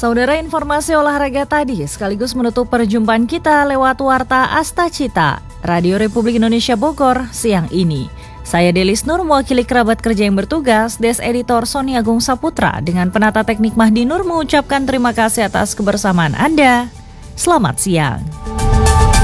Saudara, informasi olahraga tadi sekaligus menutup perjumpaan kita lewat Warta Astacita, Radio Republik Indonesia Bogor siang ini. Saya Delis Nur mewakili kerabat kerja yang bertugas, Des Editor Sony Agung Saputra dengan penata teknik Mahdi Nur mengucapkan terima kasih atas kebersamaan Anda. Selamat siang.